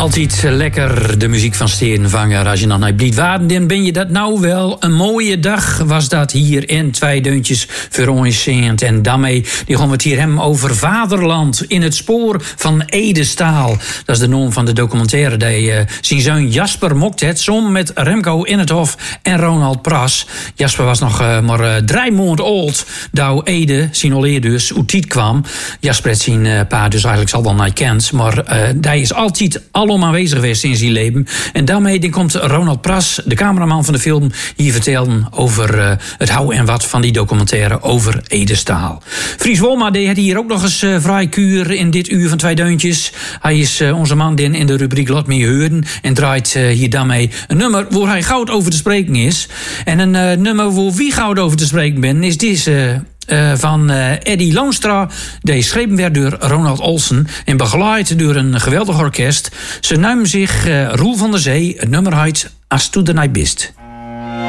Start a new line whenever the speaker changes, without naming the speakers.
Altijd lekker de muziek van Sterenvanger. Als je nog naar Blied Waarden, dan ben je dat nou wel. Een mooie dag was dat hier in Twee Deuntjes voor ons. En daarmee die gaan we het hier hebben over Vaderland in het spoor van Ede Staal. Dat is de naam van de documentaire die zijn zoon Jasper mokt het. Samen met Remco In'thoff en Ronald Pras. Jasper was nog maar 3 maanden oud. Douw Ede, zijn alleer dus, hoe tijd kwam. Jasper heeft zijn pa dus eigenlijk al wel naar kent. Maar hij is altijd alom aanwezig geweest in zijn leven. En daarmee komt Ronald Pras, de cameraman van de film, hier vertellen over het hoe en wat van die documentaire over Ede Staal. Fries Wolma die had hier ook nog eens vrij kuur in dit uur van Twee Deuntjes. Hij is onze man die in de rubriek Laat Me Horen en draait hier daarmee een nummer waar hij goud over te spreken is. En een nummer waar wie goud over te spreken ben is deze van Eddie Loonstra. Die geschreven werd door Ronald Olsen en begeleid door een geweldig orkest. Ze namen zich Roel van der Zee. Het nummer heet As to the Night Bist.